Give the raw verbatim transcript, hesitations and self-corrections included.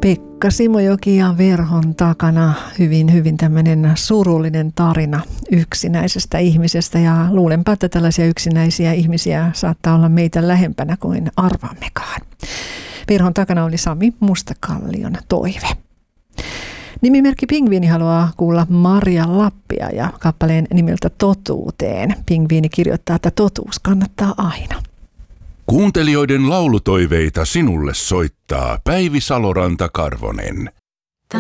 Pekka Simojoki ja verhon takana hyvin, hyvin tämmöinen surullinen tarina yksinäisestä ihmisestä, ja luulenpa, että tällaisia yksinäisiä ihmisiä saattaa olla meitä lähempänä kuin arvaammekaan. Verhon takana oli Sami Mustakallion toive. Nimimerkki Pingviini haluaa kuulla Marja Lappia ja kappaleen nimeltä Totuuteen. Pingviini kirjoittaa, että totuus kannattaa aina. Kuuntelijoiden laulutoiveita sinulle soittaa Päivi Saloranta-Karvonen.